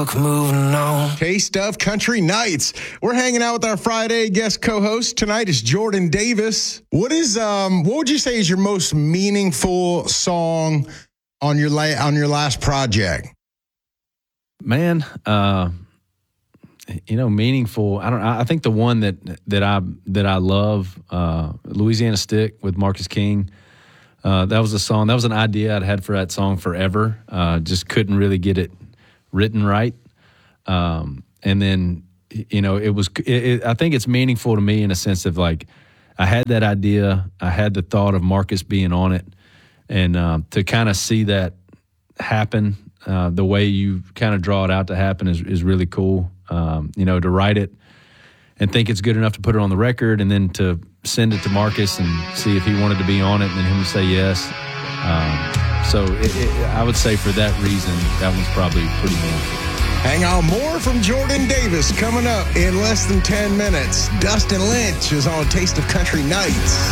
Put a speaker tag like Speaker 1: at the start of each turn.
Speaker 1: book, moving on.
Speaker 2: Taste of Country Nights. We're hanging out with our Friday guest co-host. Tonight is Jordan Davis. What would you say is your most meaningful song on your last project?
Speaker 3: Man, meaningful. I think the one that I love, Louisiana Stick with Marcus King. That was a song. That was an idea I'd had for that song forever. Just couldn't really get it written right. And then, I think it's meaningful to me in a sense of like, I had that idea. I had the thought of Marcus being on it, and to kind of see that happen, the way you kind of draw it out to happen is really cool. To write it and think it's good enough to put it on the record, and then to send it to Marcus and see if he wanted to be on it, and then him to say yes. So I would say for that reason, that one's probably pretty meaningful.
Speaker 2: Hang on, more from Jordan Davis coming up in less than 10 minutes. Dustin Lynch is on Taste of Country Nights.